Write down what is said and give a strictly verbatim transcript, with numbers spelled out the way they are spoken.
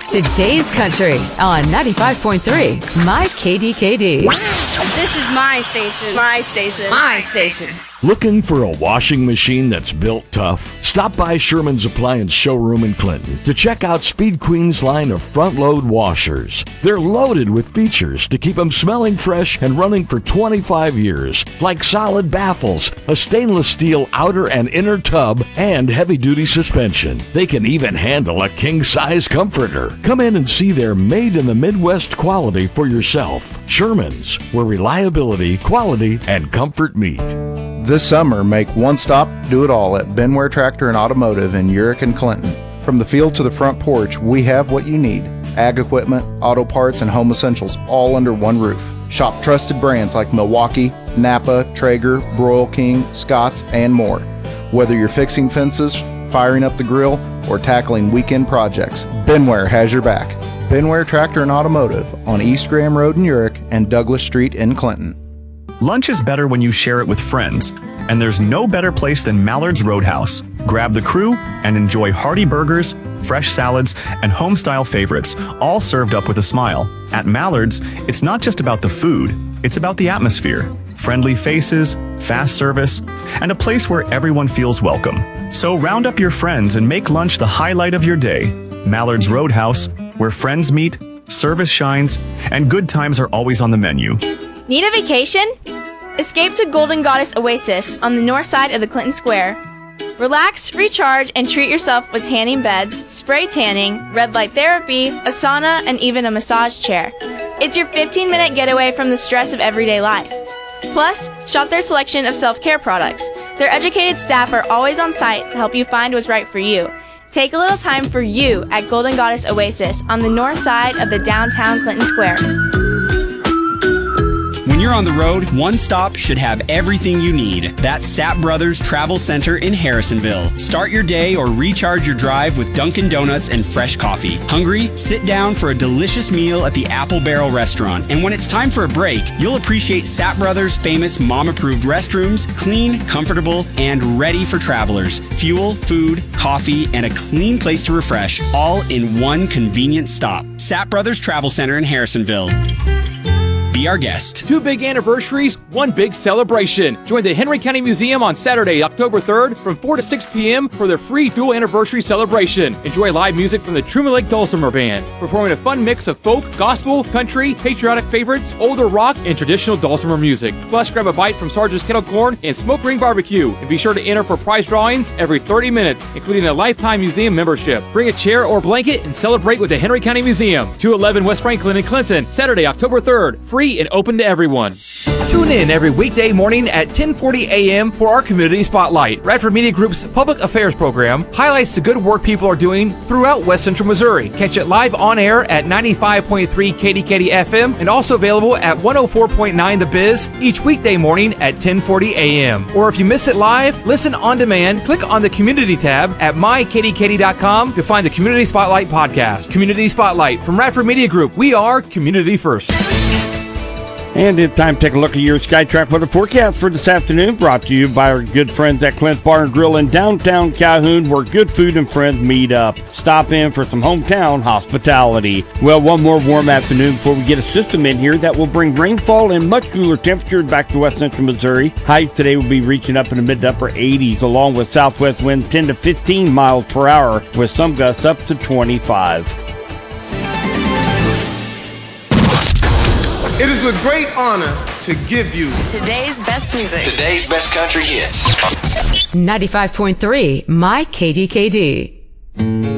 Today's Country on ninety-five point three, My K D K D. This is my station. My station. My station. Looking for a washing machine that's built tough? Stop by Sherman's Appliance Showroom in Clinton to check out Speed Queen's line of front-load washers. They're loaded with features to keep them smelling fresh and running for twenty-five years, like solid baffles, a stainless steel outer and inner tub, and heavy-duty suspension. They can even handle a king-size comforter. Come in and see their made-in-the-Midwest quality for yourself. Sherman's, where reliability, quality, and comfort meet. This summer, make one stop, do it all at Benware Tractor and Automotive in Urick and Clinton. From the field to the front porch, we have what you need. Ag equipment, auto parts, and home essentials all under one roof. Shop trusted brands like Milwaukee, Napa, Traeger, Broil King, Scotts, and more. Whether you're fixing fences, firing up the grill, or tackling weekend projects, Benware has your back. Benware Tractor and Automotive on East Graham Road in Urick and Douglas Street in Clinton. Lunch is better when you share it with friends, and there's no better place than Mallard's Roadhouse. Grab the crew and enjoy hearty burgers, fresh salads, and home-style favorites, all served up with a smile. At Mallard's, it's not just about the food, it's about the atmosphere. Friendly faces, fast service, and a place where everyone feels welcome. So round up your friends and make lunch the highlight of your day. Mallard's Roadhouse, where friends meet, service shines, and good times are always on the menu. Need a vacation? Escape to Golden Goddess Oasis on the north side of the Clinton Square. Relax, recharge, and treat yourself with tanning beds, spray tanning, red light therapy, a sauna, and even a massage chair. It's your fifteen minute getaway from the stress of everyday life. Plus, shop their selection of self-care products. Their educated staff are always on site to help you find what's right for you. Take a little time for you at Golden Goddess Oasis on the north side of the downtown Clinton Square. When you're on the road, one stop should have everything you need. That's Sapp Brothers Travel Center in Harrisonville. Start your day or recharge your drive with Dunkin' Donuts and fresh coffee. Hungry? Sit down for a delicious meal at the Apple Barrel Restaurant. And when it's time for a break, you'll appreciate Sapp Brothers' famous mom-approved restrooms, clean, comfortable, and ready for travelers. Fuel, food, coffee, and a clean place to refresh, all in one convenient stop. Sapp Brothers Travel Center in Harrisonville. Be our guest. Two big anniversaries, one big celebration. Join the Henry County Museum on Saturday, October third from four to six p.m. for their free dual anniversary celebration. Enjoy live music from the Truman Lake Dulcimer Band, performing a fun mix of folk, gospel, country, patriotic favorites, older rock, and traditional dulcimer music. Plus, grab a bite from Sargent's Kettle Corn and Smoke Ring Barbecue. And be sure to enter for prize drawings every thirty minutes, including a lifetime museum membership. Bring a chair or blanket and celebrate with the Henry County Museum. two eleven West Franklin in Clinton, Saturday, October third. Free and open to everyone. Tune in every weekday morning at ten forty a.m. for our Community Spotlight. Radford Media Group's public affairs program highlights the good work people are doing throughout West Central Missouri. Catch it live on air at ninety-five point three K D K D F M and also available at one oh four point nine The Biz each weekday morning at ten forty a.m. Or if you miss it live, listen on demand. Click on the Community tab at my k d k d dot com to find the Community Spotlight podcast. Community Spotlight from Radford Media Group. We are community first. And it's time to take a look at your SkyTrack weather forecast for this afternoon, brought to you by our good friends at Clint's Bar and Grill in downtown Calhoun, where good food and friends meet up. Stop in for some hometown hospitality. Well, one more warm afternoon before we get a system in here that will bring rainfall and much cooler temperatures back to west central Missouri. Highs today will be reaching up in the mid to upper eighties, along with southwest winds ten to fifteen miles per hour, with some gusts up to twenty-five. It is with great honor to give you today's best music. Today's best country hits. ninety-five point three, My K D K D.